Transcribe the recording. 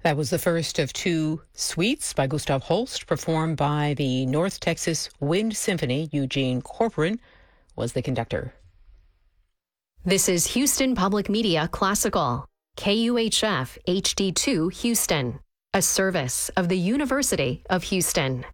That was the first of two suites by Gustav Holst, performed by the North Texas Wind Symphony. Eugene Corcoran was the conductor. This is Houston Public Media Classical, KUHF HD2 Houston, a service of the University of Houston.